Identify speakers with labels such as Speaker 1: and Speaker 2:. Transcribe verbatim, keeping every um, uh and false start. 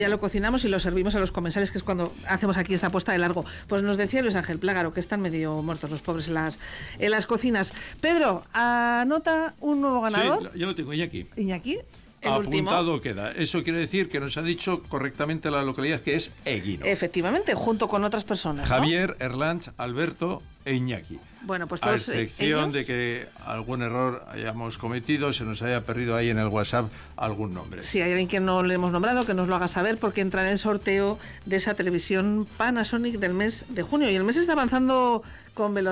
Speaker 1: Ya lo cocinamos y lo servimos a los comensales, que es cuando hacemos aquí esta puesta de largo. Pues nos decía Luis Ángel Plágaro que están medio muertos los pobres en las, en las cocinas. Pedro, anota un nuevo ganador.
Speaker 2: Sí, yo lo tengo, Iñaki.
Speaker 1: Iñaki, el
Speaker 2: Apuntado
Speaker 1: último.
Speaker 2: queda. Eso quiere decir que nos ha dicho correctamente la localidad, que es Eguino.
Speaker 1: Efectivamente, junto con otras personas, ¿no?
Speaker 2: Javier, Erlanz, Alberto e Iñaki.
Speaker 1: Bueno, pues
Speaker 2: a
Speaker 1: todos
Speaker 2: excepción
Speaker 1: ellos...
Speaker 2: de que algún error hayamos cometido, se nos haya perdido ahí en el WhatsApp algún nombre.
Speaker 1: Si hay alguien que no le hemos nombrado, que nos lo haga saber, porque entra en el sorteo de esa televisión Panasonic del mes de junio. Y el mes está avanzando con velocidad.